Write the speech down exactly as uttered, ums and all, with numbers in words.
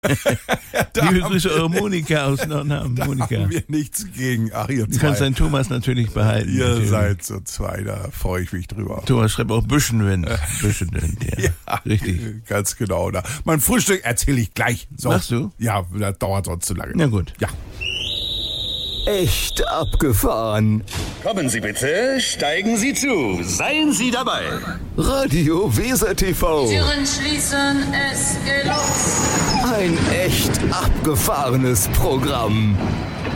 Liebe Grüße, eure Monika aus Nordham. Da Monika. haben wir nichts gegen. Ach, ihr Du kannst zwei. deinen Thomas natürlich behalten. Ihr natürlich. seid so zwei, da freue ich mich drüber. Thomas schreibt auch Büschenwind. Büschenwind, ja. Ja, Richtig. Ganz genau. Da. Mein Frühstück erzähle ich gleich. So. Machst du? Ja, das dauert sonst zu lange. Na gut. Ja. Echt abgefahren. Kommen Sie bitte, steigen Sie zu, seien Sie dabei. Radio Weser T V. Türen schließen, es geht los. Ein echt abgefahrenes Programm.